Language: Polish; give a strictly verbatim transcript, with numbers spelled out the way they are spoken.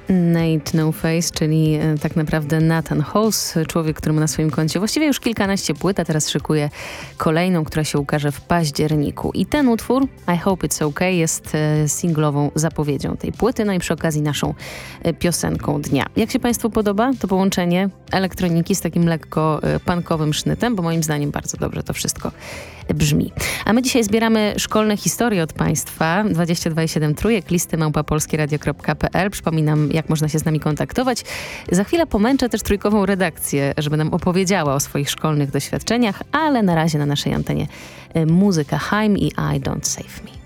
Nate No Face, czyli e, tak naprawdę Nathan Howes, człowiek, który ma na swoim koncie właściwie już kilkanaście płyt, a teraz szykuje kolejną, która się ukaże w październiku. I ten utwór, I Hope It's Okay, jest e, singlową zapowiedzią tej płyty, no i przy okazji naszą e, piosenką dnia. Jak się Państwu podoba to połączenie elektroniki z takim lekko e, punkowym sznytem, bo moim zdaniem bardzo dobrze to wszystko brzmi. A my dzisiaj zbieramy szkolne historie od Państwa. dwadzieścia dwa i siedem trójek, listy małpa polskieradio kropka p l. Przypominam, jak można się z nami kontaktować. Za chwilę pomęczę też trójkową redakcję, żeby nam opowiedziała o swoich szkolnych doświadczeniach, ale na razie na naszej antenie muzyka Haim i I Don't Save Me.